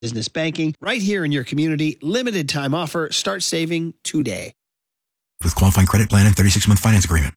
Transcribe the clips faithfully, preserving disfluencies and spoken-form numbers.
business banking right here in your community. Limited time offer. Start saving today. With qualifying credit plan and thirty-six month finance agreement.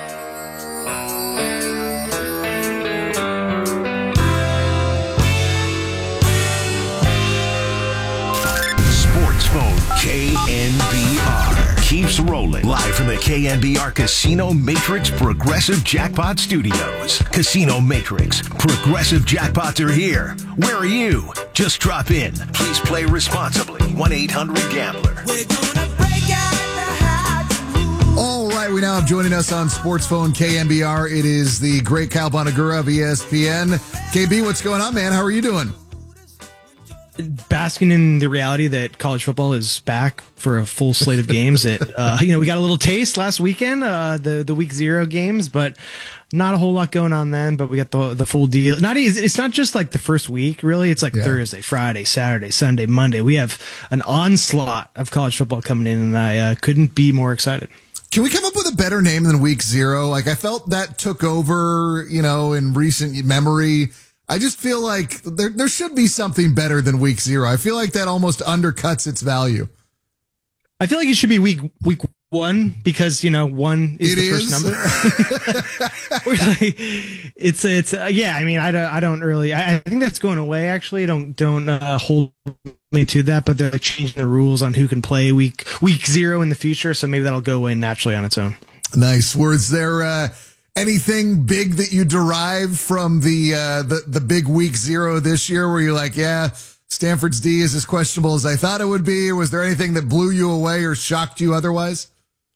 Sports Phone K N B R keeps rolling live from the K N B R Casino Matrix Progressive Jackpot Studios. Casino Matrix Progressive Jackpots are here. Where are you? Just drop in. Please play responsibly. one eight hundred gambler. We're gonna break out the high. All right, we now have joining us on Sports Phone K N B R. It is the great Kyle Bonagura of E S P N. K B, what's going on, man? How are you doing? Basking in the reality that college football is back for a full slate of games. That uh, you know, we got a little taste last weekend, uh, the the week zero games, but not a whole lot going on then. But we got the the full deal. Not it's not just like the first week, really. It's like yeah. Thursday, Friday, Saturday, Sunday, Monday. We have an onslaught of college football coming in, and I uh, couldn't be more excited. Can we come up with a better name than Week Zero? Like I felt that took over, you know, in recent memory. I just feel like there there should be something better than Week Zero. I feel like that almost undercuts its value. I feel like it should be week week one because you know one is it the is. first number. like, it's it's uh, yeah. I mean, I don't I don't really. I, I think that's going away. Actually, don't don't uh, hold me to that. But they're like, changing the rules on who can play week week zero in the future. So maybe that'll go away naturally on its own. Nice words there. Uh, Anything big that you derive from the, uh, the the big week zero this year where you're like, yeah, Stanford's D is as questionable as I thought it would be? Or was there anything that blew you away or shocked you otherwise?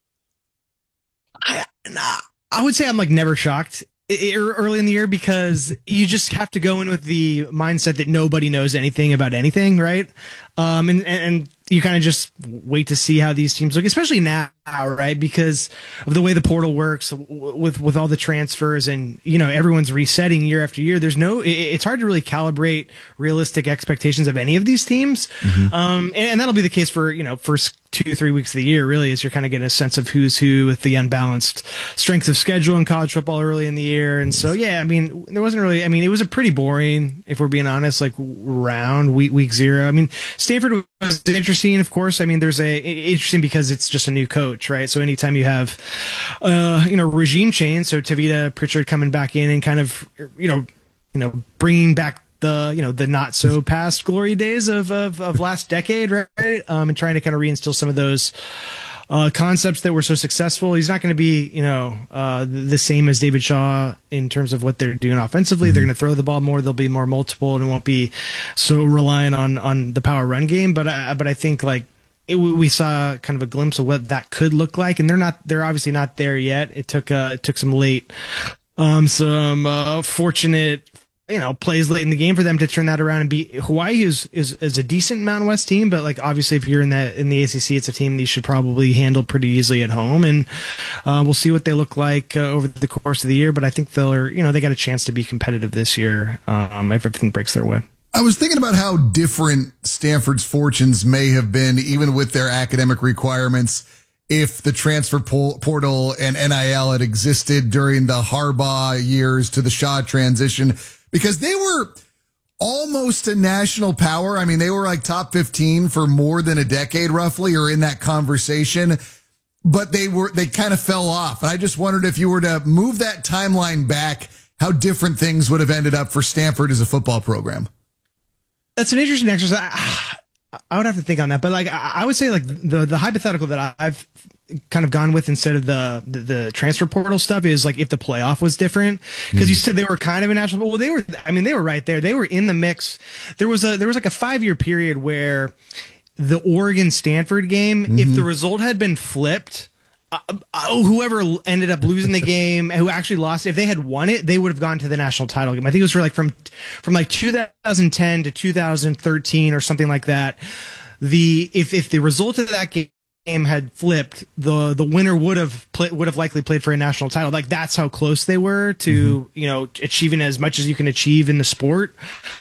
I, nah, I would say I'm like never shocked early in the year because you just have to go in with the mindset that nobody knows anything about anything, right? Um, and, and you kind of just wait to see how these teams look, especially now, right? Because of the way the portal works with, with all the transfers and, you know, everyone's resetting year after year. There's no, it's hard to really calibrate realistic expectations of any of these teams. Mm-hmm. Um, and, and that'll be the case for, you know, first two, three weeks of the year, really, as you're kind of getting a sense of who's who with the unbalanced strength of schedule in college football early in the year. And so, yeah, I mean, there wasn't really, I mean, it was a pretty boring, if we're being honest, like round week, week zero. I mean, Stanford was interesting, of course. I mean, there's a interesting because it's just a new coach, right? So anytime you have, uh, you know, regime change, so Tavita Pritchard coming back in and kind of, you know, you know, bringing back the, you know, the not so past glory days of, of, of last decade, right? Um, and trying to kind of reinstill some of those, uh, concepts that were so successful. He's not going to be, you know, uh, the same as David Shaw in terms of what they're doing offensively. Mm-hmm. They're going to throw the ball more. They'll be more multiple and it won't be so reliant on, on the power run game. But I, but I think like it, we saw kind of a glimpse of what that could look like. And they're not, they're obviously not there yet. It took, uh, it took some late, um, some, uh, fortunate, you know, plays late in the game for them to turn that around and beat Hawaii is, is, is a decent Mountain West team. But like, obviously if you're in that, in the A C C, it's a team that you should probably handle pretty easily at home. And, uh, we'll see what they look like uh, over the course of the year. But I think they'll, you know, they got a chance to be competitive this year. Um, if everything breaks their way. I was thinking about how different Stanford's fortunes may have been, even with their academic requirements, if the transfer portal and N I L had existed during the Harbaugh years to the Shaw transition. Because they were almost a national power. I mean, they were like top fifteen for more than a decade, roughly, or in that conversation. But they were, they kind of fell off. And I just wondered if you were to move that timeline back, how different things would have ended up for Stanford as a football program. That's an interesting exercise. I would have to think on that. But like, I would say like the, the hypothetical that I've kind of gone with instead of the, the, the transfer portal stuff is like if the playoff was different, because mm. you said they were kind of a national, well, they were, I mean, they were right there. They were in the mix. There was a, there was like a five year period where the Oregon Stanford game, mm-hmm. if the result had been flipped, uh, uh, whoever ended up losing the game, who actually lost, if they had won it, they would have gone to the national title game. I think it was for like from, from like two thousand ten to two thousand thirteen or something like that. The, if, if the result of that game had flipped, the the winner would have play, would have likely played for a national title. Like that's how close they were to mm-hmm. you know achieving as much as you can achieve in the sport.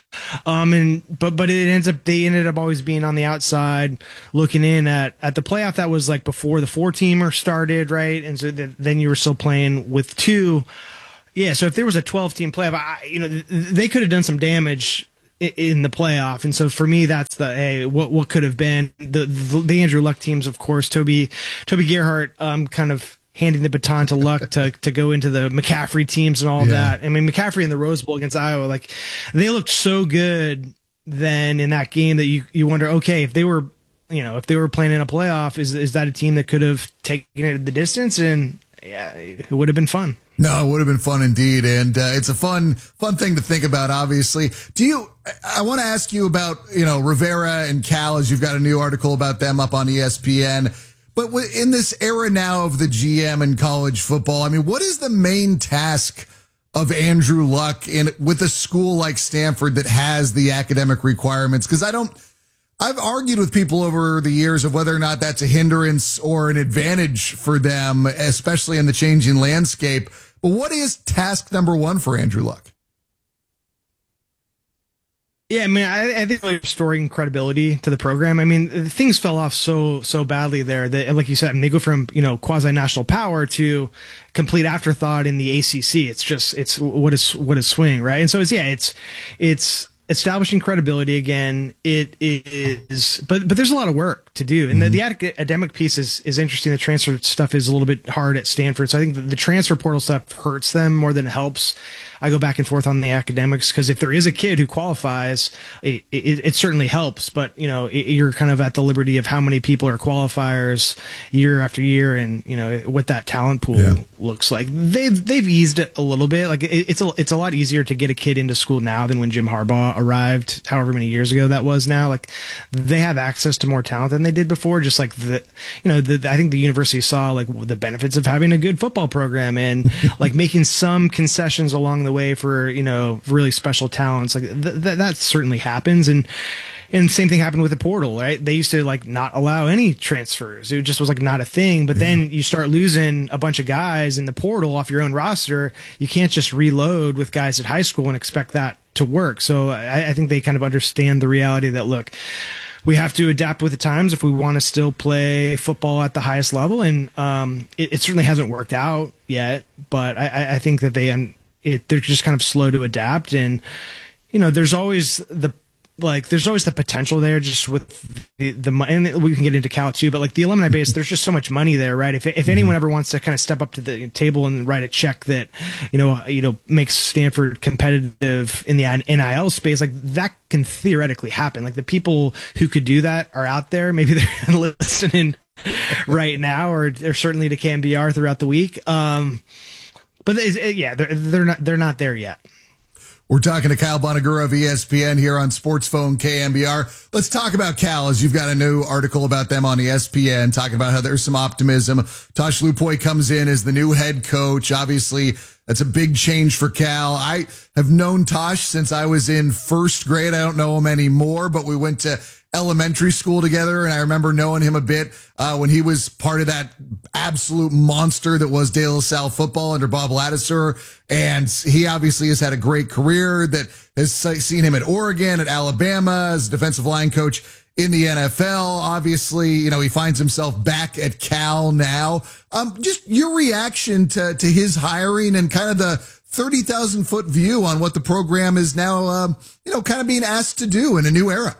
Um and but but it ends up they ended up always being on the outside looking in at at the playoff that was like before the four teamer started, right? And so th- then you were still playing with two. Yeah, so if there was a twelve team playoff, I, you know th- they could have done some damage i- in the playoff. And so for me, that's the, hey, what, what could have been the, the, the Andrew Luck teams, of course, Toby, Toby Gerhart, um, kind of handing the baton to Luck to, to go into the McCaffrey teams and all of Yeah. that. I mean, McCaffrey in the Rose Bowl against Iowa, like they looked so good then in that game that you, you wonder, okay, if they were, you know, if they were playing in a playoff, is, is that a team that could have taken it the distance? And yeah, it would have been fun. No, it would have been fun indeed. And uh, it's a fun, fun thing to think about, obviously. Do you, I want to ask you about, you know, Rivera and Cal, as you've got a new article about them up on E S P N. But in this era now of the G M in college football, I mean, what is the main task of Andrew Luck in with a school like Stanford that has the academic requirements? Because I don't, I've argued with people over the years of whether or not that's a hindrance or an advantage for them, especially in the changing landscape. But what is task number one for Andrew Luck? Yeah, I mean, I, I think like restoring credibility to the program. I mean, things fell off so so badly there that, like you said, I mean, they go from, you know, quasi national power to complete afterthought in the A C C. It's just it's what is what is swing, right? And so it's yeah, it's it's establishing credibility again. It is, but but there's a lot of work to do, and the, the academic piece is is interesting. The transfer stuff is a little bit hard at Stanford, so I think the, the transfer portal stuff hurts them more than it helps. I go back and forth on the academics because if there is a kid who qualifies, it, it, it certainly helps. But you know, it, you're kind of at the liberty of how many people are qualifiers year after year, and you know what that talent pool Yeah. looks like. They've they've eased it a little bit. Like it, it's a it's a lot easier to get a kid into school now than when Jim Harbaugh arrived, however many years ago that was now. Like they have access to more talent than they did before. Just like the you know the I think the university saw like the benefits of having a good football program and like making some concessions along the way for, you know, really special talents. Like th- th- that certainly happens. And, and same thing happened with the portal, right? They used to like not allow any transfers. It just was like not a thing. But then you start losing a bunch of guys in the portal off your own roster. You can't just reload with guys at high school and expect that to work. So I, I think they kind of understand the reality that, look, we have to adapt with the times if we want to still play football at the highest level. And um, it, it certainly hasn't worked out yet, but I, I think that they, um, it, they're just kind of slow to adapt. And, you know, there's always the, like, there's always the potential there just with the, the money, and we can get into Cal too, but like the alumni base, there's just so much money there, right? If, if anyone ever wants to kind of step up to the table and write a check that, you know, you know, makes Stanford competitive in the N I L space, like that can theoretically happen. Like the people who could do that are out there. Maybe they're listening right now, or they're certainly to K N B R throughout the week. Um, but it's, yeah, they're, they're not, they're not there yet. We're talking to Kyle Bonagura of E S P N here on Sports Phone K N B R. Let's talk about Cal, as you've got a new article about them on E S P N, talking about how there's some optimism. Tosh Lupoy comes in as the new head coach. Obviously, that's a big change for Cal. I have known Tosh since I was in first grade. I don't know him anymore, but we went to elementary school together, and I remember knowing him a bit uh, when he was part of that absolute monster that was De La Salle football under Bob Ladouceur. And he obviously has had a great career that has seen him at Oregon, at Alabama, as defensive line coach in the N F L. Obviously, you know, he finds himself back at Cal now. Um, just your reaction to, to his hiring and kind of the thirty thousand foot view on what the program is now, um, you know, kind of being asked to do in a new era.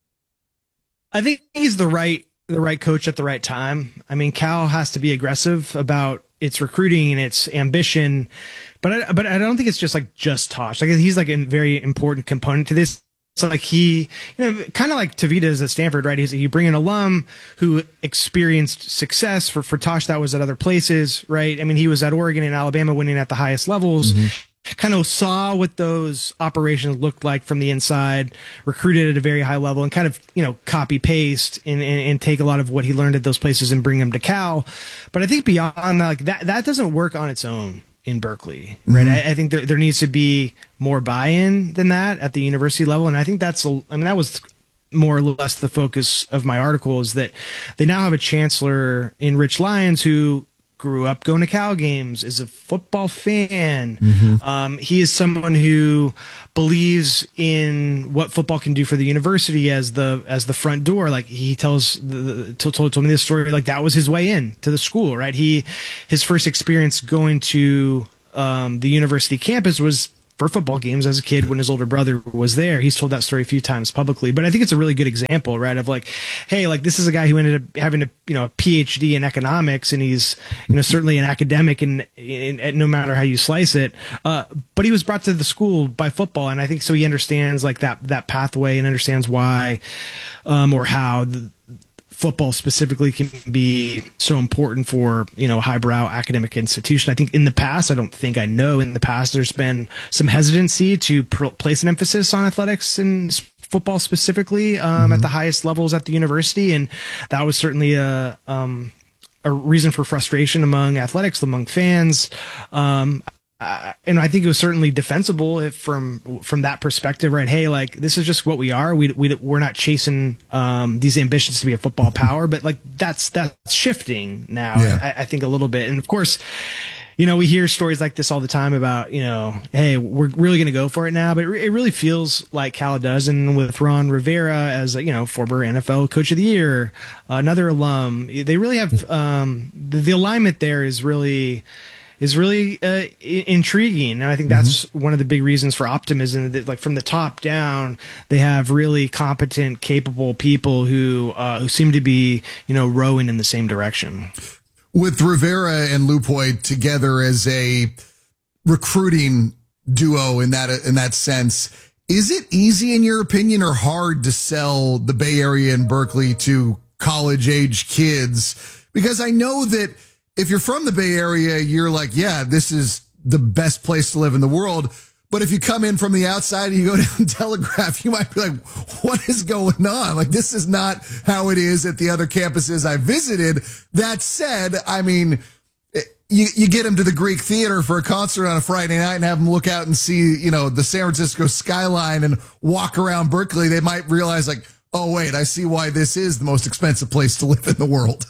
I think he's the right the right coach at the right time. I mean, Cal has to be aggressive about its recruiting and its ambition, but I, but I don't think it's just like just Tosh. Like he's like a very important component to this. So like he, you know, kind of like Tavita is at Stanford, right? He's you bring an alum who experienced success. For for Tosh, that was at other places, right? I mean, he was at Oregon and Alabama, winning at the highest levels. Mm-hmm. Kind of saw what those operations looked like from the inside, recruited at a very high level, and kind of, you know, copy paste and, and, and take a lot of what he learned at those places and bring them to Cal. But I think beyond that, like that, that doesn't work on its own in Berkeley, right? Mm-hmm. I, I think there, there needs to be more buy-in than that at the university level. And I think that's, a, I mean, that was more or less the focus of my article, is that they now have a chancellor in Rich Lyons who grew up going to Cal games, is a football fan. Mm-hmm. Um, he is someone who believes in what football can do for the university as the as the front door. Like he tells the, told, told me this story, like that was his way in to the school, right? He his first experience going to um, the university campus was for football games as a kid when his older brother was there. He's told that story a few times publicly, but I think it's a really good example, right? Of like, hey, like this is a guy who ended up having a, you know, a P H D in economics, and he's, you know, certainly an academic and no matter how you slice it. Uh, but he was brought to the school by football. And I think so he understands like that, that pathway and understands why, um, or how the, football specifically can be so important for, you know, highbrow academic institution. I think in the past, I don't think I know in the past, there's been some hesitancy to pr- place an emphasis on athletics and s- football specifically um, mm-hmm. at the highest levels at the university. And that was certainly a, um, a reason for frustration among athletics, among fans. Um, Uh, and I think it was certainly defensible if from from that perspective, right? Hey, like this is just what we are. We we we're not chasing um, these ambitions to be a football power, but like that's that's shifting now. Yeah. I, I think a little bit, and of course, you know, we hear stories like this all the time about, you know, hey, we're really going to go for it now, but it, re- it really feels like Cal does. And with Ron Rivera as a, you know, former N F L Coach of the Year, uh, another alum, they really have um, the, the alignment there is really. is really uh, I- intriguing. And I think that's mm-hmm. one of the big reasons for optimism that like from the top down, they have really competent, capable people who, uh, who seem to be, you know, rowing in the same direction. With Rivera and Lupoy together as a recruiting duo in that, in that sense, is it easy in your opinion or hard to sell the Bay Area and Berkeley to college age kids? Because I know that if you're from the Bay Area, you're like, yeah, this is the best place to live in the world. But if you come in from the outside and you go down Telegraph, you might be like, what is going on? Like, this is not how it is at the other campuses I visited. That said, I mean, you, you get them to the Greek Theater for a concert on a Friday night and have them look out and see, you know, the San Francisco skyline and walk around Berkeley. They might realize like, oh, wait, I see why this is the most expensive place to live in the world.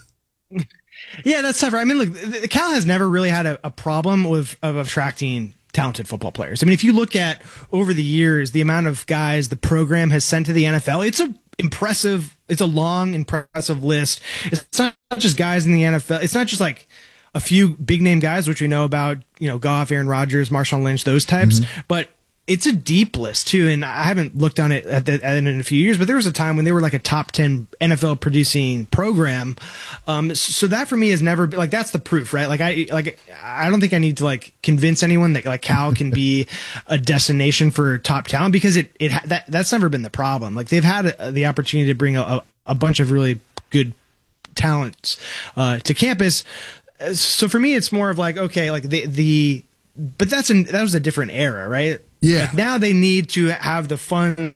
Yeah, that's tough. I mean, look, the Cal has never really had a, a problem with of attracting talented football players. I mean, if you look at over the years, the amount of guys the program has sent to the N F L, it's a impressive, it's a long, impressive list. It's not just guys in the N F L. It's not just like a few big name guys, which we know about, you know, Goff, Aaron Rodgers, Marshawn Lynch, those types, mm-hmm. but it's a deep list too. And I haven't looked on it at the, at in a few years, but there was a time when they were like a top ten N F L producing program. Um, so that for me has never been like, that's the proof, right? Like I, like, I don't think I need to like convince anyone that like Cal can be a destination for top talent because it, it, that, that's never been the problem. Like they've had a, the opportunity to bring a, a bunch of really good talents, uh, to campus. So for me, it's more of like, okay, like the, the, but that's an, that was a different era, right? Yeah. Like now they need to have the funds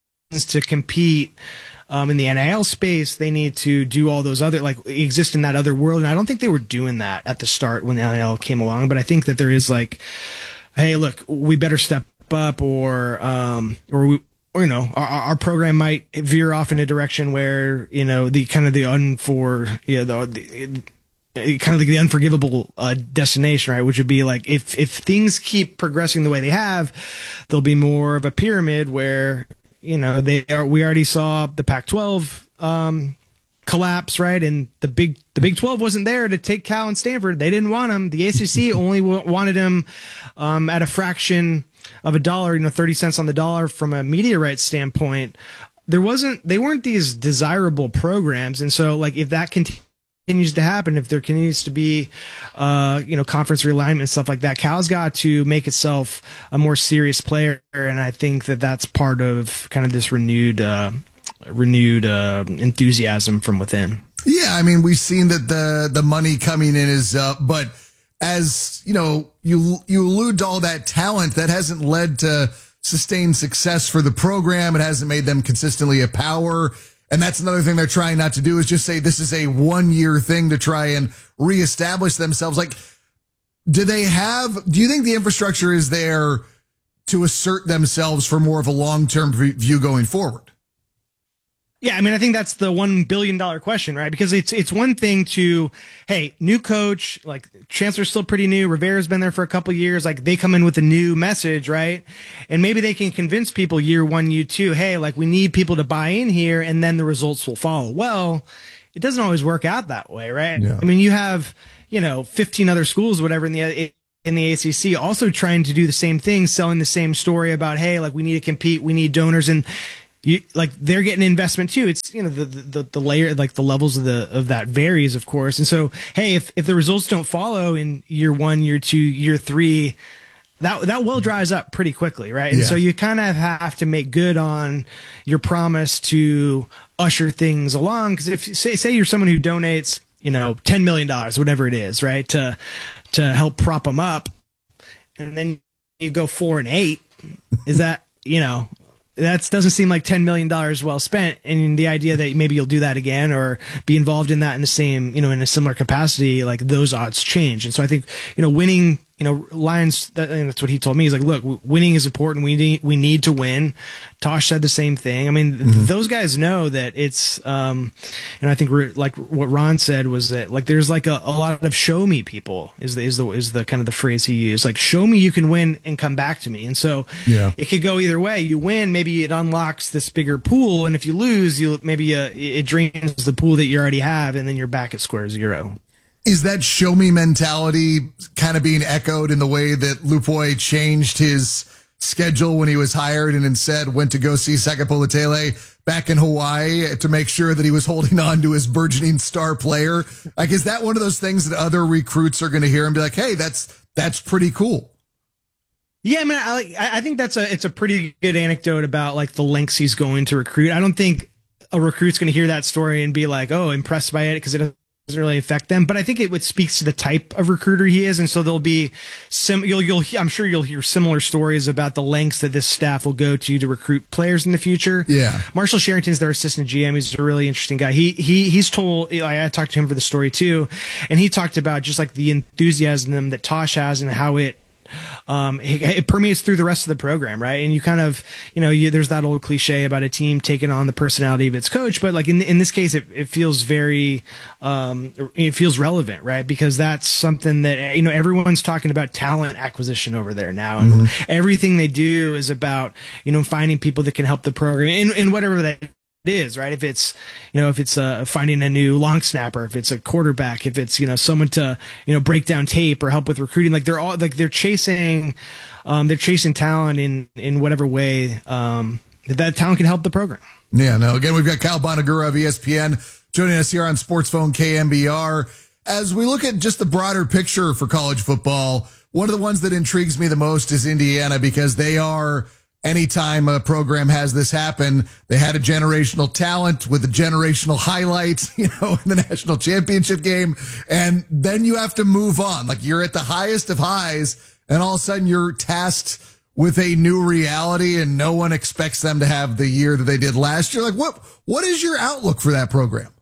to compete um, in the N I L space. They need to do all those other, like exist in that other world. And I don't think they were doing that at the start when the N I L came along. But I think that there is like, hey, look, we better step up or, um, or we, or, you know, our, our program might veer off in a direction where, you know, the kind of the unfor, you know, the, the kind of like the unforgivable uh, destination, right? Which would be like if if things keep progressing the way they have, there'll be more of a pyramid where you know they are. We already saw the Pac twelve um, collapse, right? And the big the Big twelve wasn't there to take Cal and Stanford. They didn't want him. The A C C only w- wanted him um, at a fraction of a dollar, you know, thirty cents on the dollar from a media rights standpoint. There wasn't. They weren't these desirable programs, and so like if that continues. continues to happen, if there continues to be, uh, you know, conference realignment and stuff like that, Cal's got to make itself a more serious player. And I think that that's part of kind of this renewed, uh, renewed, uh, enthusiasm from within. Yeah. I mean, we've seen that the, the money coming in is up, but as you know, you, you allude to all that talent that hasn't led to sustained success for the program. It hasn't made them consistently a power. And that's another thing they're trying not to do is just say this is a one year thing to try and reestablish themselves. Like, do they have, do you think the infrastructure is there to assert themselves for more of a long-term view going forward? Yeah, I mean, I think that's the one billion dollar question, right? Because it's it's one thing to, hey, new coach, like Chancellor's still pretty new. Rivera's been there for a couple of years. Like they come in with a new message, right? And maybe they can convince people year one, year two, hey, like we need people to buy in here, and then the results will follow. Well, it doesn't always work out that way, right? Yeah. I mean, you have, you know, fifteen other schools, whatever, in the in the A C C also trying to do the same thing, selling the same story about, hey, like we need to compete, we need donors, and you, like they're getting investment too. It's, you know, the, the the layer, like the levels of the of that varies, of course. And so, hey, if if the results don't follow in year one, year two, year three, that that well dries up pretty quickly, right? And Yeah. so you kind of have to make good on your promise to usher things along. Because if say say you're someone who donates, you know, ten million dollars, whatever it is, right, to to help prop them up, and then you go four and eight, is that, you know, that doesn't seem like ten million dollars well spent. And the idea that maybe you'll do that again or be involved in that in the same, you know, in a similar capacity, like those odds change. And so I think, you know, winning, you know, Lions, that, and that's what he told me. He's like, look, winning is important. We need, we need to win. Tosh said the same thing. I mean, mm-hmm. those guys know that it's, um, and I think we're, like what Ron said was that like, there's like a, a lot of show me people is the, is the, is the kind of the phrase he used, like, show me you can win and come back to me. And so yeah. it could go either way. You win, maybe it unlocks this bigger pool. And if you lose, you maybe uh, it drains the pool that you already have. And then you're back at square zero. Is that show me mentality kind of being echoed in the way that Lupoi changed his schedule when he was hired and instead went to go see Seka Polatele back in Hawaii to make sure that he was holding on to his burgeoning star player? Like, is that one of those things that other recruits are going to hear and be like, hey, that's, that's pretty cool? Yeah, I mean, I, like, I think that's a, it's a pretty good anecdote about like the lengths he's going to recruit. I don't think a recruit's going to hear that story and be like, oh, impressed by it, because it doesn't really affect them. But I think it would speaks to the type of recruiter he is, and so there'll be sim. You'll, you'll. I'm sure you'll hear similar stories about the lengths that this staff will go to to recruit players in the future. Yeah, Marshall Sherrington's their assistant G M. He's a really interesting guy. He he he's told. I, I talked to him for the story too, and he talked about just like the enthusiasm that Tosh has and how it. Um, it, it permeates through the rest of the program, right? And you kind of, you know, you, there's that old cliche about a team taking on the personality of its coach, but like in in this case, it, it feels very, um, it feels relevant, right? Because that's something that, you know, everyone's talking about talent acquisition over there now, and mm-hmm. everything they do is about, you know, finding people that can help the program in in whatever that is, right? If it's, you know, if it's uh, finding a new long snapper, if it's a quarterback, if it's, you know, someone to, you know, break down tape or help with recruiting, like they're all like they're chasing, um, they're chasing talent in in whatever way um, that, that talent can help the program. Yeah, no. Again, we've got Kyle Bonagura of E S P N joining us here on Sports Phone K N B R. As we look at just the broader picture for college football, one of the ones that intrigues me the most is Indiana, because they are. Anytime a program has this happen, they had a generational talent with a generational highlight, you know, in the national championship game. And then you have to move on. Like, you're at the highest of highs, and all of a sudden you're tasked with a new reality, and no one expects them to have the year that they did last year. Like, what, what is your outlook for that program?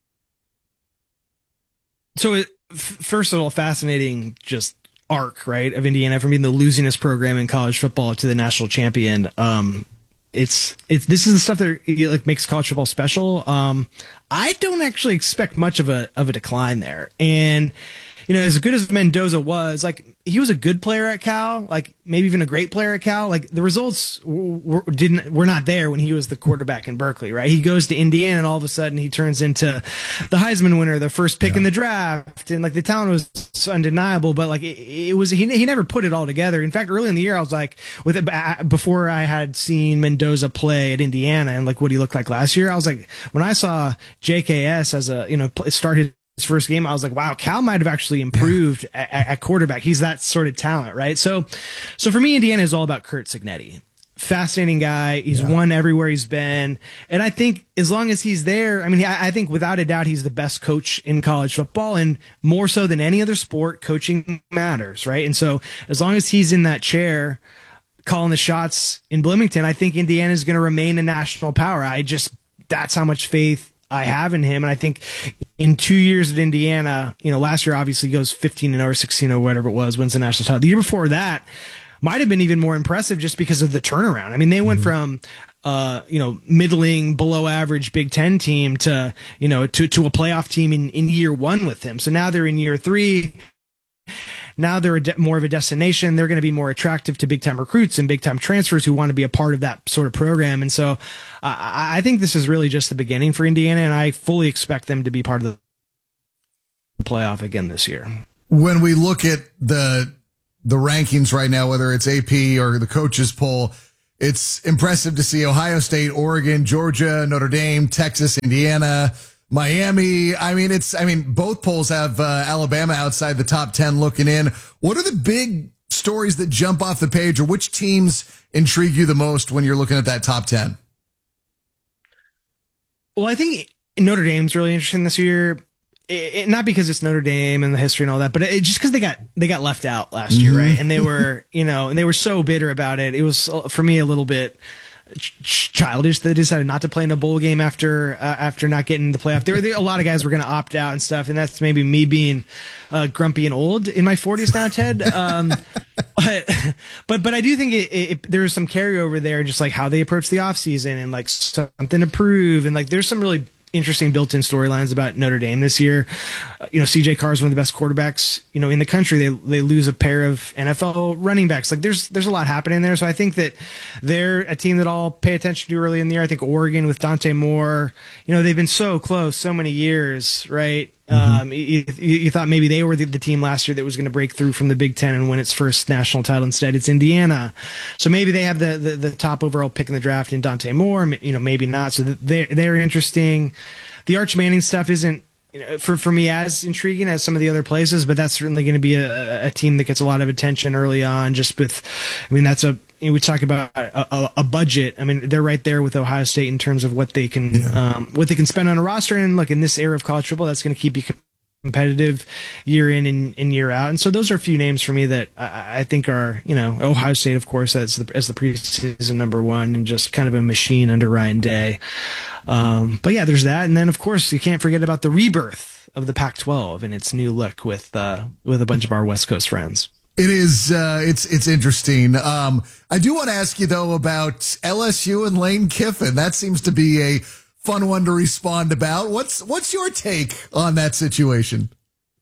So it, f- first of all, fascinating, just arc, right, of Indiana from being the losingest program in college football to the national champion. Um, it's it's this is the stuff that like makes college football special. Um, I don't actually expect much of a of a decline there, and you know, as good as Mendoza was, like he was a good player at Cal, like maybe even a great player at Cal. Like the results were, didn't were not there when he was the quarterback in Berkeley, right? He goes to Indiana, and all of a sudden he turns into the Heisman winner, the first pick yeah. in the draft, and like the talent was undeniable. But like it, it was, he he never put it all together. In fact, early in the year, I was like, with it before I had seen Mendoza play at Indiana and like what he looked like last year, I was like, when I saw J K S as a you know started. His first game, I was like, wow, Cal might have actually improved yeah. at, at quarterback. He's that sort of talent, right? So, so for me, Indiana is all about Curt Cignetti. Fascinating guy. He's yeah. won everywhere he's been. And I think as long as he's there, I mean, I, I think without a doubt, he's the best coach in college football, and more so than any other sport, coaching matters, right? And so as long as he's in that chair, calling the shots in Bloomington, I think Indiana is going to remain a national power. I just, that's how much faith I have in him. And I think in two years at Indiana, you know, last year obviously goes fifteen and or sixteen or whatever it was, wins the national title. The year before that might have been even more impressive just because of the turnaround. I mean, they went mm-hmm. from, uh, you know, middling, below average Big Ten team to, you know, to, to a playoff team in, in year one with him. So now they're in year three. Now they're a de- more of a destination. They're going to be more attractive to big-time recruits and big-time transfers who want to be a part of that sort of program. And so uh, I think this is really just the beginning for Indiana, and I fully expect them to be part of the playoff again this year. When we look at the the rankings right now, whether it's A P or the coaches poll, it's impressive to see Ohio State, Oregon, Georgia, Notre Dame, Texas, Indiana, Miami. I mean, it's, I mean, both polls have uh, Alabama outside the top ten looking in. What are the big stories that jump off the page, or which teams intrigue you the most when you're looking at that top ten? Well, I think Notre Dame's really interesting this year. It, it, not because it's Notre Dame and the history and all that, but it, just because they got they got left out last year, right? And they were, you know, and they were so bitter about it. It was for me a little bit ch- childish that they decided not to play in a bowl game after uh, after not getting the playoff. There were there, a lot of guys were going to opt out and stuff, and that's maybe me being uh, grumpy and old in my forties now, Ted. Um, but but but I do think it, it, there's some carryover there, just like how they approach the offseason and like something to prove, and like there's some really interesting built-in storylines about Notre Dame this year. Uh, you know, C J Carr is one of the best quarterbacks, you know, in the country. They they lose a pair of N F L running backs. Like there's there's a lot happening there. So I think that they're a team that I'll pay attention to early in the year. I think Oregon with Dante Moore, you know, they've been so close so many years, right? Mm-hmm. Um, you, you thought maybe they were the, the team last year that was going to break through from the Big Ten and win its first national title. Instead, it's Indiana. So maybe they have the, the, the top overall pick in the draft in Dante Moore, you know, maybe not. So they're, they're interesting. The Arch Manning stuff isn't, you know, for, for me as intriguing as some of the other places, but that's certainly going to be a, a team that gets a lot of attention early on. Just with, I mean, that's a, you know, we talk about a, a, a budget. I mean, they're right there with Ohio State in terms of what they can, yeah. um, what they can spend on a roster. And look, in this era of college football, that's going to keep you competitive year in and, and year out. And so those are a few names for me that I, I think are, you know, Ohio State, of course, as the, as the preseason number one, and just kind of a machine under Ryan Day. Um, but yeah, there's that. And then of course you can't forget about the rebirth of the Pac twelve and its new look with, uh, with a bunch of our West Coast friends. It is, uh, it's, it's interesting. Um, I do want to ask you though about L S U and Lane Kiffin. That seems to be a fun one to respond about. What's, what's your take on that situation?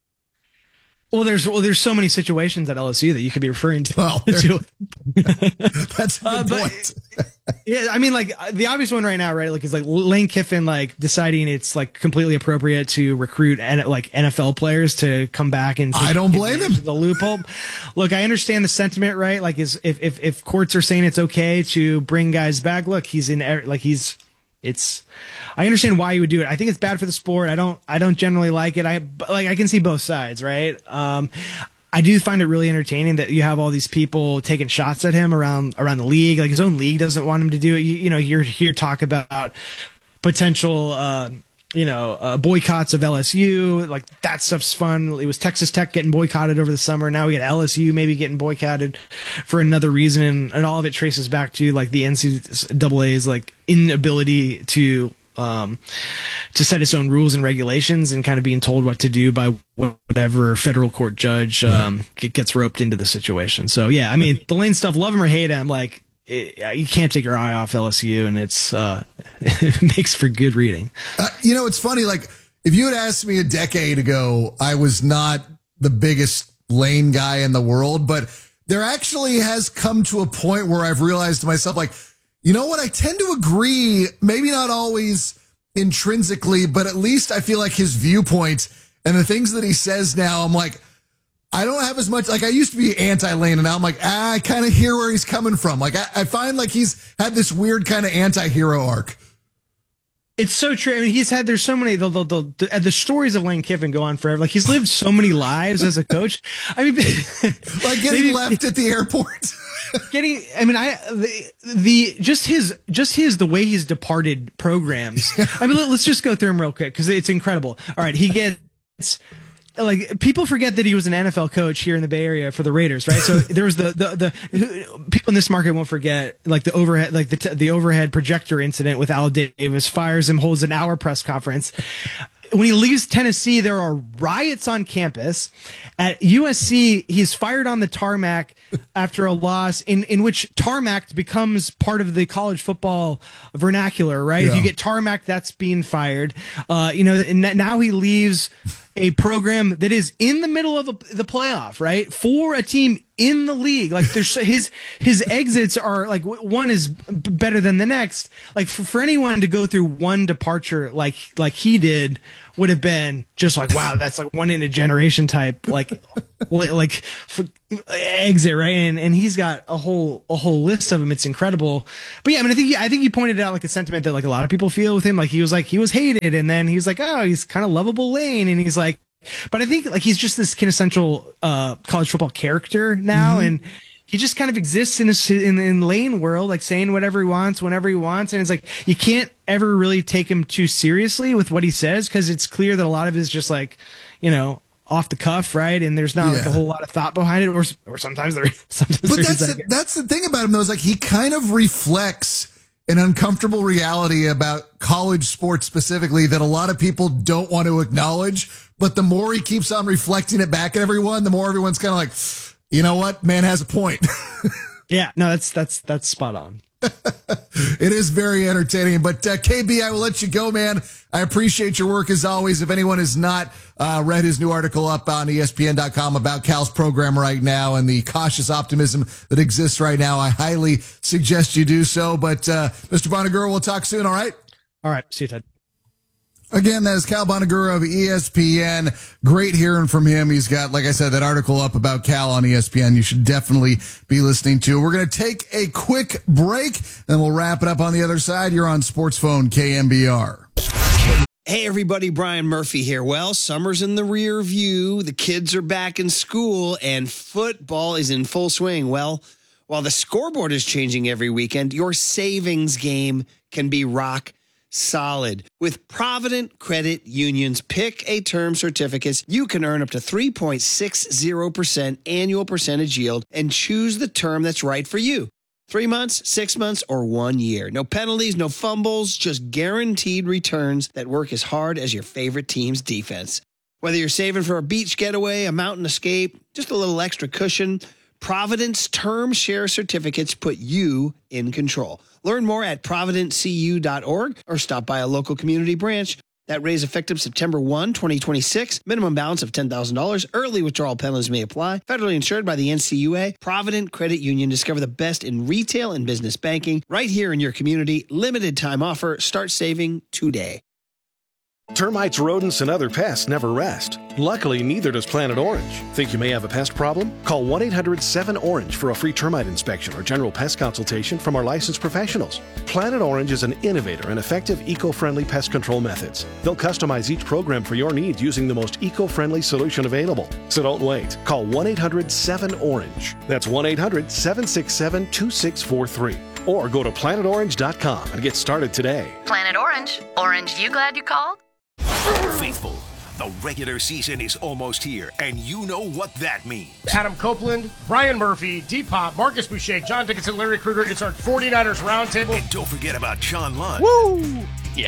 Well, there's well, there's so many situations at L S U that you could be referring to. Well, to. That's a good uh, but, point. Yeah, I mean, like the obvious one right now, right? Like, is like Lane Kiffin, like deciding it's like completely appropriate to recruit and like N F L players to come back and I don't blame him. The loophole. Look, I understand the sentiment, right? Like, is if if if courts are saying it's okay to bring guys back, look, he's in like he's. It's, I understand why you would do it. I think it's bad for the sport. I don't, I don't generally like it. I like, I can see both sides, right? Um, I do find it really entertaining that you have all these people taking shots at him around, around the league. Like his own league doesn't want him to do it. You, you know, you're here talk about potential, uh, you know, uh, boycotts of L S U, like that stuff's fun. It was Texas Tech getting boycotted over the summer. Now we get L S U maybe getting boycotted for another reason. And, and all of it traces back to like the N C double A's like inability to, um, to set its own rules and regulations and kind of being told what to do by whatever federal court judge, um, gets roped into the situation. So yeah, I mean, the Lane stuff, love him or hate him, like, It, you can't take your eye off L S U, and it's uh, it makes for good reading. Uh, you know, it's funny. Like, if you had asked me a decade ago, I was not the biggest Lane guy in the world, but there actually has come to a point where I've realized to myself, like, you know what? I tend to agree, maybe not always intrinsically, but at least I feel like his viewpoint and the things that he says now, I'm like, I don't have as much, like I used to be anti-Lane, and now I'm like, ah, I kind of hear where he's coming from. Like I, I find like he's had this weird kind of anti-hero arc. It's so true. I mean, he's had, there's so many, the, the, the, the stories of Lane Kiffin go on forever. Like he's lived so many lives as a coach. I mean, like getting maybe, left at the airport. Getting, I mean, I, the, the, just his, just his, the way he's departed programs. I mean, let, let's just go through him real quick because it's incredible. All right. He gets, like people forget that he was an N F L coach here in the Bay Area for the Raiders, right? So there was the the the people in this market won't forget like the overhead like the the overhead projector incident with Al Davis. Fires him, holds an hour press conference. When he leaves Tennessee, there are riots on campus. At U S C, he's fired on the tarmac after a loss in, in which tarmac becomes part of the college football vernacular, right? Yeah. If you get tarmac, that's being fired. Uh, you know, and now he leaves a program that is in the middle of a, the playoff, right? For a team in the league. Like there's his, his exits are like one is better than the next. Like for, for anyone to go through one departure, like, like he did would have been just like, wow, that's like one in a generation type, like, like exit, right? And and he's got a whole a whole list of them. It's incredible. But yeah, I mean, I think I think you pointed out like the sentiment that like a lot of people feel with him. Like he was like he was hated, and then he's like, oh, he's kind of lovable Lane, and he's like, but I think like he's just this quintessential uh, college football character now, mm-hmm. and he just kind of exists in this in in Lane world, like saying whatever he wants, whenever he wants, and it's like you can't ever really take him too seriously with what he says because it's clear that a lot of it is just like, you know, off the cuff, right? And there's not yeah. like a whole lot of thought behind it, or or sometimes there. Sometimes but that's the, that's the thing about him though, is like he kind of reflects an uncomfortable reality about college sports specifically that a lot of people don't want to acknowledge. But the more he keeps on reflecting it back at everyone, the more everyone's kind of like, you know what, man has a point. Yeah, no, that's that's that's spot on. It is very entertaining. But uh, K B, I will let you go, man. I appreciate your work as always. If anyone has not uh, read his new article up on E S P N dot com about Cal's program right now and the cautious optimism that exists right now, I highly suggest you do so. But uh, Mister Bonagura, we'll talk soon, all right? All right, see you, Ted. Again, that is Cal Bonagura of E S P N. Great hearing from him. He's got, like I said, that article up about Cal on E S P N. You should definitely be listening to. We're going to take a quick break, and we'll wrap it up on the other side. You're on Sports Phone K N B R. Hey, everybody, Brian Murphy here. Well, summer's in the rear view. The kids are back in school, and football is in full swing. Well, while the scoreboard is changing every weekend, your savings game can be rock solid. With Provident Credit Union's Pick a Term certificates, you can earn up to three point six zero percent annual percentage yield and choose the term that's right for you. Three months, six months, or one year. No penalties, no fumbles, just guaranteed returns that work as hard as your favorite team's defense. Whether you're saving for a beach getaway, a mountain escape, just a little extra cushion, Providence Term Share Certificates put you in control. Learn more at provident c u dot org or stop by a local community branch. That raise effective September first, twenty twenty-six. Minimum balance of ten thousand dollars. Early withdrawal penalties may apply. Federally insured by the N C U A. Provident Credit Union. Discover the best in retail and business banking right here in your community. Limited time offer. Start saving today. Termites, rodents, and other pests never rest. Luckily, neither does Planet Orange. Think you may have a pest problem? Call one eight hundred seven orange for a free termite inspection or general pest consultation from our licensed professionals. Planet Orange is an innovator in effective eco-friendly pest control methods. They'll customize each program for your needs using the most eco-friendly solution available. So don't wait. Call one eight hundred seven orange. That's one eight hundred seven six seven two six four three. Or go to planet orange dot com and get started today. Planet Orange. Orange, you glad you called? Faithful, the regular season is almost here, and you know what that means. Adam Copeland, Brian Murphy, D-Pop, Marcus Boucher, John Dickinson, Larry Krueger. It's our forty-niners Roundtable. And don't forget about John Lund. Woo!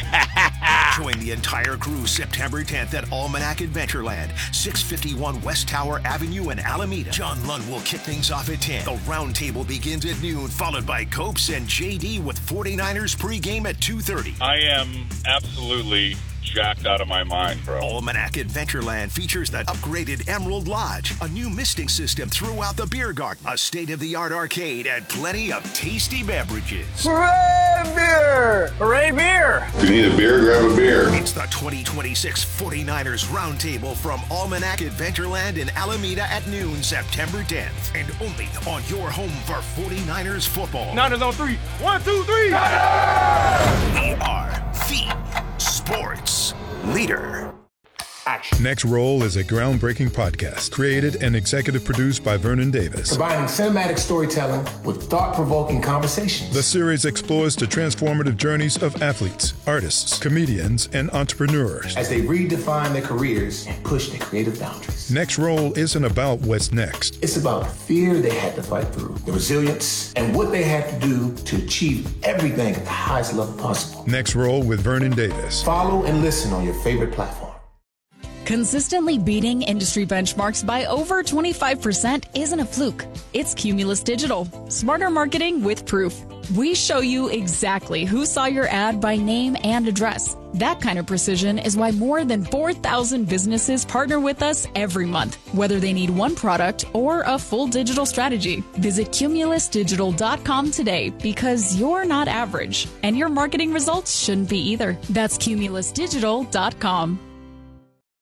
Yeah! Join the entire crew September tenth at Almanac Adventureland, six fifty-one West Tower Avenue in Alameda. John Lund will kick things off at ten. The Roundtable begins at noon, followed by Copes and J D with forty-niners pregame at two thirty. I am absolutely jacked out of my mind, bro. Almanac Adventureland features the upgraded Emerald Lodge, a new misting system throughout the beer garden, a state-of-the-art arcade, and plenty of tasty beverages. Hooray beer! Hooray beer! If you need a beer, grab a beer. It's the twenty twenty-six forty-niners Roundtable from Almanac Adventureland in Alameda at noon, September tenth. And only on your home for forty-niners football. Niners on three. One, two, three. Niners! We are the sports leader. Action. Next Roll is a groundbreaking podcast created and executive produced by Vernon Davis. Combining cinematic storytelling with thought-provoking conversations. The series explores the transformative journeys of athletes, artists, comedians, and entrepreneurs as they redefine their careers and push their creative boundaries. Next Roll isn't about what's next. It's about the fear they had to fight through, the resilience, and what they had to do to achieve everything at the highest level possible. Next Roll with Vernon Davis. Follow and listen on your favorite platform. Consistently beating industry benchmarks by over twenty-five percent isn't a fluke. It's Cumulus Digital. Smarter marketing with proof. We show you exactly who saw your ad by name and address. That kind of precision is why more than four thousand businesses partner with us every month, whether they need one product or a full digital strategy. Visit cumulus digital dot com today because you're not average, and your marketing results shouldn't be either. That's cumulus digital dot com.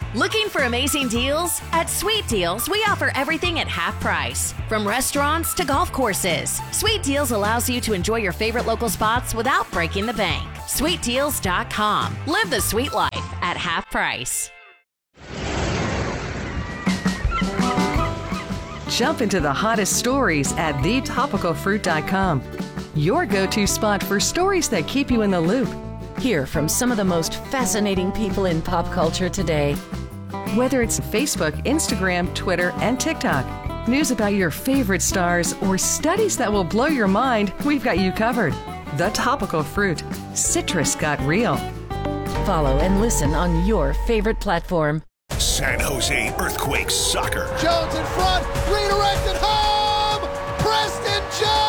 Looking for amazing deals? At Sweet Deals, we offer everything at half price. From restaurants to golf courses, Sweet Deals allows you to enjoy your favorite local spots without breaking the bank. sweet deals dot com. Live the sweet life at half price. Jump into the hottest stories at the topical fruit dot com. Your go-to spot for stories that keep you in the loop. Hear from some of the most fascinating people in pop culture today. Whether it's Facebook, Instagram, Twitter, and TikTok, news about your favorite stars, or studies that will blow your mind, we've got you covered. The Topical Fruit. Citrus got real. Follow and listen on your favorite platform. San Jose Earthquakes soccer. Jones in front, redirected home! Preston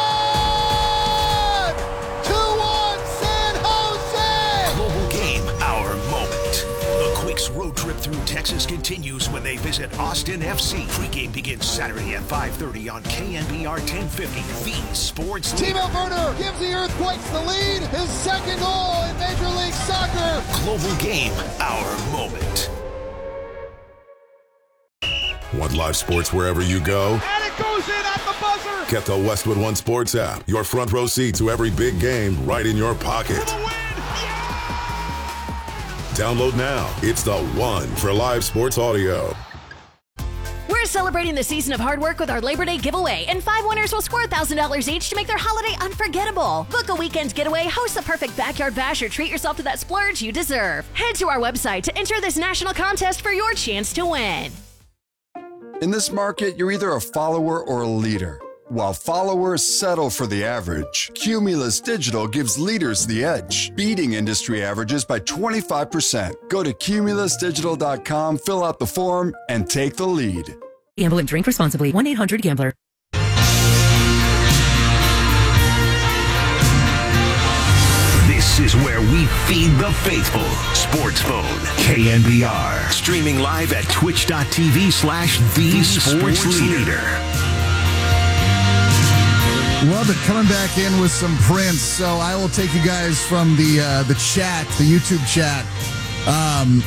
John! two one San Jose! Global game, our moment. The Quakes road trip through Texas continues when they visit Austin F C. Pre-game begins Saturday at five thirty on K N B R ten fifty, the sports leader. Timo Werner gives the Earthquakes the lead, his second goal in Major League Soccer. Global game, our moment. Want live sports wherever you go? And it goes in at the buzzer. Get the Westwood One Sports app. Your front row seat to every big game right in your pocket. Download now. It's the one for live sports audio. We're celebrating the season of hard work with our Labor Day giveaway, and five winners will score one thousand dollars each to make their holiday unforgettable. Book a weekend getaway, host the perfect backyard bash, or treat yourself to that splurge you deserve. Head to our website to enter this national contest for your chance to win. In this market, you're either a follower or a leader. While followers settle for the average, Cumulus Digital gives leaders the edge, beating industry averages by twenty-five percent. Go to cumulus digital dot com, fill out the form, and take the lead. Gamble and drink responsibly. one eight hundred gambler. This is where we feed the faithful. Sports Phone, K N B R. Streaming live at twitch dot t v slash the sports leader. Love it. Coming back in with some Prince. So I will take you guys from the uh, the chat, the YouTube chat. Um,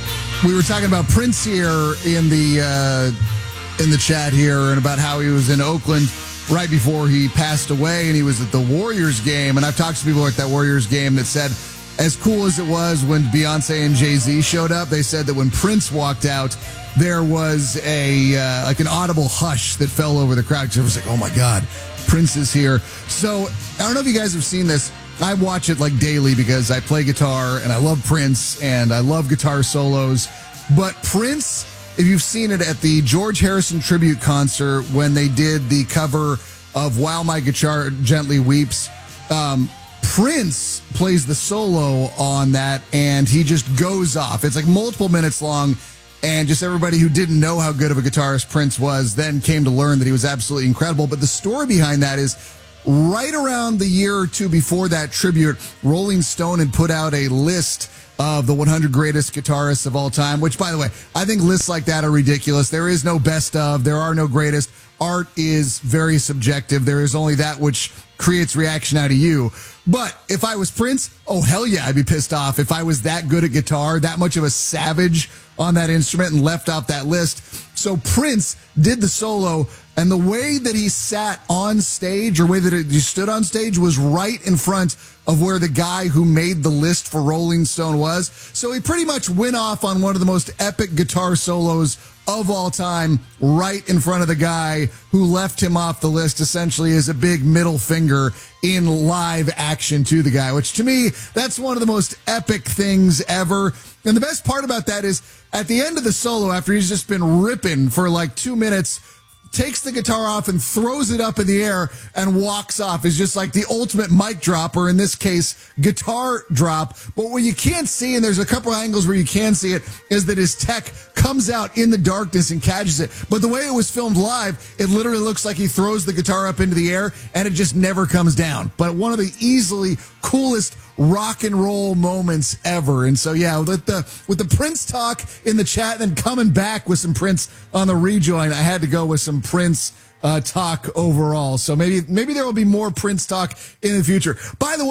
we were talking about Prince here in the uh, in the chat here, and about how he was in Oakland right before he passed away, and he was at the Warriors game. And I've talked to people at that Warriors game that said, as cool as it was when Beyonce and Jay-Z showed up, they said that when Prince walked out, there was a uh, like an audible hush that fell over the crowd. Because it was like, oh my God, Prince is here. So I don't know if you guys have seen this. I watch it like daily because I play guitar and I love Prince and I love guitar solos. But Prince, if you've seen it at the George Harrison tribute concert when they did the cover of While My Guitar Gently Weeps, um, Prince plays the solo on that, and he just goes off. It's like multiple minutes long, and just everybody who didn't know how good of a guitarist Prince was then came to learn that he was absolutely incredible. But the story behind that is right around the year or two before that tribute, Rolling Stone had put out a list of the one hundred greatest guitarists of all time, which, by the way, I think lists like that are ridiculous. There is no best of. There are no greatest. Art is very subjective. There is only that which creates reaction out of you. But if I was Prince, oh, hell yeah, I'd be pissed off. If I was that good at guitar, that much of a savage on that instrument and left off that list. So Prince did the solo, and the way that he sat on stage, or way that he stood on stage, was right in front of where the guy who made the list for Rolling Stone was. So he pretty much went off on one of the most epic guitar solos of all time, right in front of the guy who left him off the list, essentially as a big middle finger in live action to the guy, which to me, that's one of the most epic things ever. And the best part about that is at the end of the solo, after he's just been ripping for like two minutes, takes the guitar off and throws it up in the air and walks off. Is just like the ultimate mic drop, or in this case, guitar drop. But what you can't see, and there's a couple angles where you can see it, is that his tech comes out in the darkness and catches it. But the way it was filmed live, it literally looks like he throws the guitar up into the air and it just never comes down. But one of the easily coolest rock and roll moments ever. And so, yeah, with the with the Prince talk in the chat and then coming back with some Prince on the rejoin, I had to go with some Prince uh, talk overall. So maybe maybe there will be more Prince talk in the future. By the way,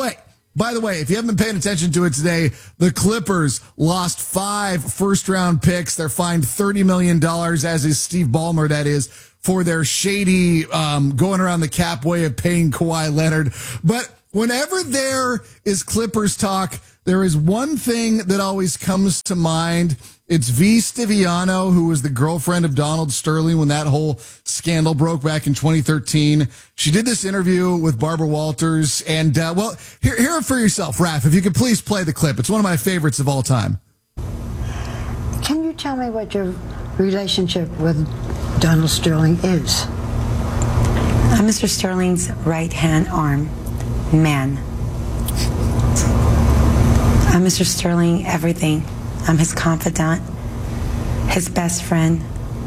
By the way, if you haven't been paying attention to it today, the Clippers lost five first-round picks. They're fined thirty million dollars, as is Steve Ballmer, that is, for their shady um, going around the cap way of paying Kawhi Leonard. But whenever there is Clippers talk, there is one thing that always comes to mind. It's V. Stiviano, who was the girlfriend of Donald Sterling when that whole scandal broke back in twenty thirteen. She did this interview with Barbara Walters. And, uh, well, hear, hear it for yourself, Raph, if you could please play the clip. It's one of my favorites of all time. Can you tell me what your relationship with Donald Sterling is? I'm Mister Sterling's right-hand arm man. I'm Mister Sterling everything. I'm his confidant, his best friend,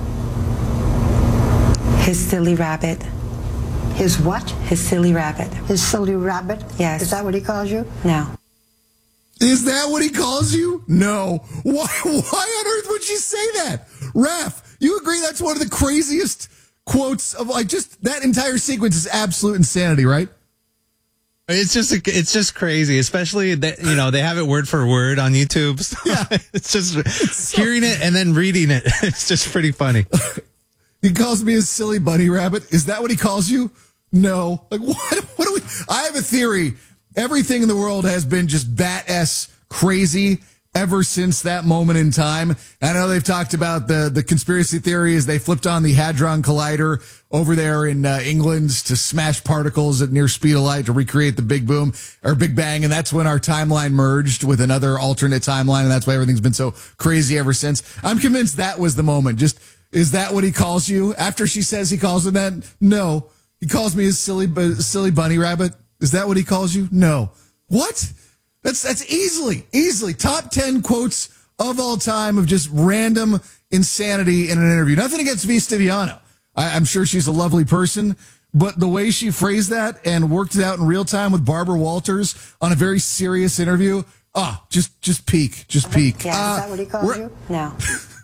his silly rabbit. His what? His silly rabbit. His silly rabbit? Yes. Is that what he calls you? No. Is that what he calls you? No. Why, why on earth would she say that? Raph, you agree that's one of the craziest quotes of, like, just that entire sequence is absolute insanity, right? It's just it's just crazy, especially that, you know, they have it word for word on YouTube. So yeah, it's just it's so hearing it and then reading it. It's just pretty funny. He calls me a silly bunny rabbit. Is that what he calls you? No. Like what? What do we? I have a theory. Everything in the world has been just bat-ass crazy ever since that moment in time. I know they've talked about the, the conspiracy theory as they flipped on the Hadron Collider over there in uh, England to smash particles at near speed of light to recreate the Big Boom or Big Bang. And that's when our timeline merged with another alternate timeline. And that's why everything's been so crazy ever since. I'm convinced that was the moment. Just, is that what he calls you? After she says he calls him that? No. He calls me a silly, silly bunny rabbit. Is that what he calls you? No. What? That's that's easily, easily top ten quotes of all time of just random insanity in an interview. Nothing against V. Stiviano. I, I'm sure she's a lovely person, but the way she phrased that and worked it out in real time with Barbara Walters on a very serious interview, ah, oh, just just peak, just peak. Yeah, uh, is that what he calls you? No.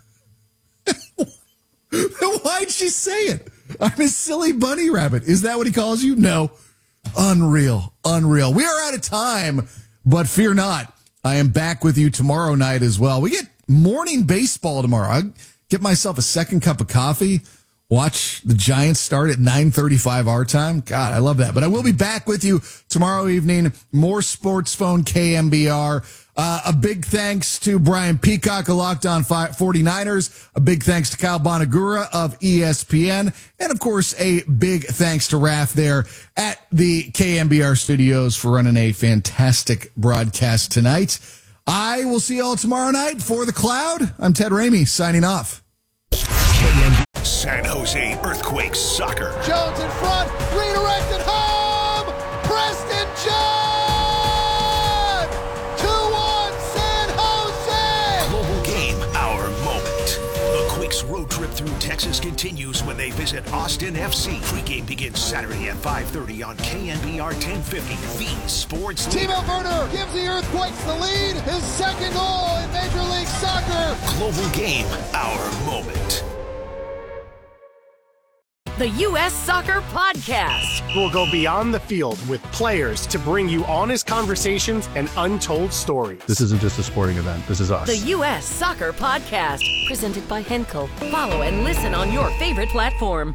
Why'd she say it? I'm a silly bunny rabbit. Is that what he calls you? No. Unreal, unreal. We are out of time. But fear not, I am back with you tomorrow night as well. We get morning baseball tomorrow. I get myself a second cup of coffee, watch the Giants start at nine thirty-five our time. God, I love that. But I will be back with you tomorrow evening. More Sports Phone K M B R. Uh, a big thanks to Brian Peacock of Locked On forty-niners. A big thanks to Kyle Bonagura of E S P N. And, of course, a big thanks to Raph there at the K M B R studios for running a fantastic broadcast tonight. I will see you all tomorrow night for The Cloud. I'm Ted Ramey signing off. San Jose Earthquakes Soccer. Jones in front, redirected home, Preston Jones! Road trip through Texas continues when they visit Austin F C. Pre-game begins Saturday at five thirty on K N B R ten fifty, the Sports Leader. Timo Werner gives the Earthquakes the lead. His second goal in Major League Soccer. Global Game, our moment. The U S Soccer Podcast. We'll go beyond the field with players to bring you honest conversations and untold stories. This isn't just a sporting event. This is us. The U S Soccer Podcast. Presented by Henkel. Follow and listen on your favorite platform.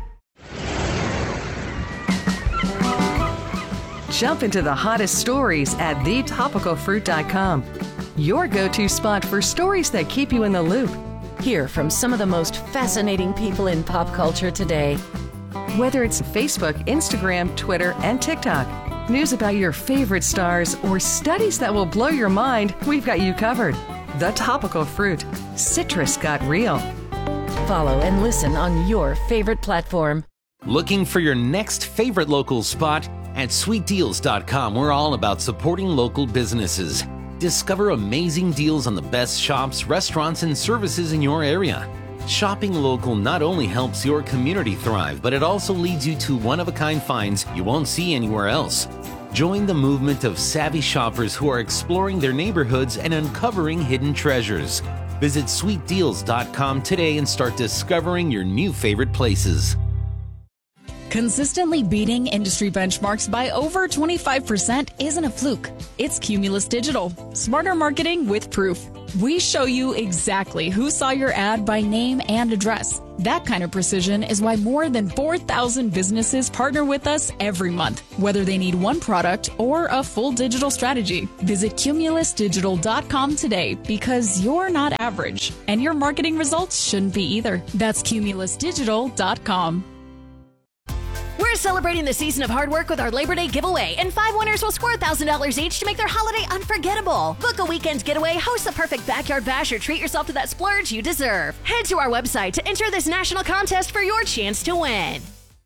Jump into the hottest stories at the topical fruit dot com. Your go-to spot for stories that keep you in the loop. Hear from some of the most fascinating people in pop culture today. Whether it's Facebook, Instagram, Twitter, and TikTok, news about your favorite stars, or studies that will blow your mind, we've got you covered. The Topical Fruit. Citrus got real. Follow and listen on your favorite platform. Looking for your next favorite local spot? At sweet deals dot com, we're all about supporting local businesses. Discover amazing deals on the best shops, restaurants, and services in your area. Shopping local not only helps your community thrive, but it also leads you to one-of-a-kind finds you won't see anywhere else. Join the movement of savvy shoppers who are exploring their neighborhoods and uncovering hidden treasures. Visit sweet deals dot com today and start discovering your new favorite places. Consistently beating industry benchmarks by over twenty-five percent isn't a fluke. It's Cumulus Digital, smarter marketing with proof. We show you exactly who saw your ad by name and address. That kind of precision is why more than four thousand businesses partner with us every month, whether they need one product or a full digital strategy. Visit cumulus digital dot com today because you're not average, and your marketing results shouldn't be either. That's cumulus digital dot com. We're celebrating the season of hard work with our Labor Day giveaway, and five winners will score one thousand dollars each to make their holiday unforgettable. Book a weekend getaway, host the perfect backyard bash, or treat yourself to that splurge you deserve. Head to our website to enter this national contest for your chance to win.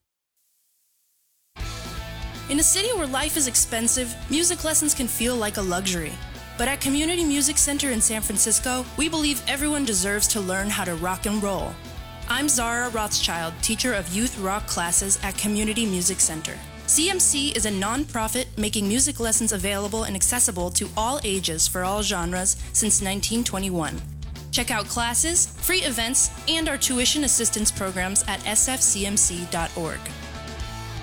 In a city where life is expensive, music lessons can feel like a luxury. But at Community Music Center in San Francisco, we believe everyone deserves to learn how to rock and roll. I'm Zara Rothschild, teacher of youth rock classes at Community Music Center. C M C is a nonprofit making music lessons available and accessible to all ages for all genres since nineteen twenty-one. Check out classes, free events, and our tuition assistance programs at s f c m c dot org.